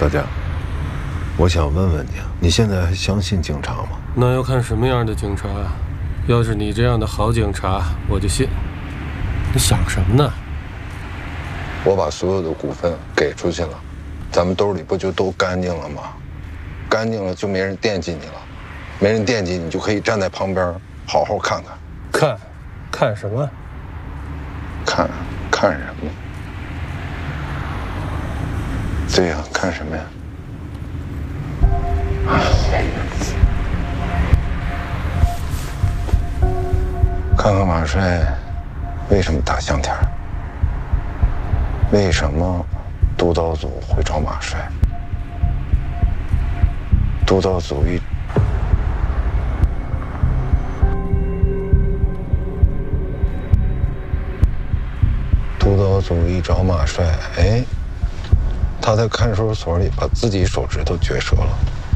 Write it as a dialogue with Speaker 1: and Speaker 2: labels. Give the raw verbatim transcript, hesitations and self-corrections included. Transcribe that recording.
Speaker 1: 大家，我想问问你，你现在还相信警察吗？
Speaker 2: 那要看什么样的警察。要是你这样的好警察，我就信。你想什么呢？
Speaker 1: 我把所有的股份给出去了，咱们兜里不就都干净了吗？干净了就没人惦记你了，没人惦记你就可以站在旁边好好看看。
Speaker 2: 看，看什么？
Speaker 1: 看，看什么？对呀，看什么呀？看看马帅为什么打向天？为什么督导组会找马帅？督导组一督导组一找马帅，哎，他在看守所里把自己手指头撅折了。